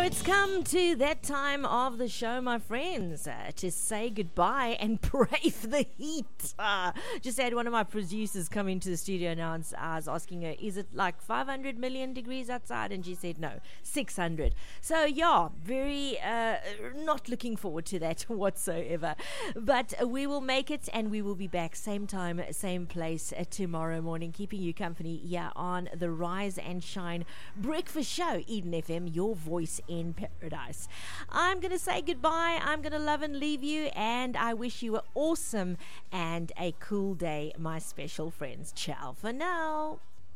it's come to that time of the show, my friends, to say goodbye and brave the heat. Just had one of my producers come into the studio now, and I was asking her, is it like 500 million degrees outside? And she said, no, 600. So, yeah, very not looking forward to that whatsoever. But we will make it, and we will be back same time, same place tomorrow morning, keeping you company here on the Rise and Shine Breakfast Show, Eden FM, your voice in paradise. I'm going to say goodbye. I'm going to love and leave you, and I wish you an awesome and a cool day, my special friends. Ciao for now.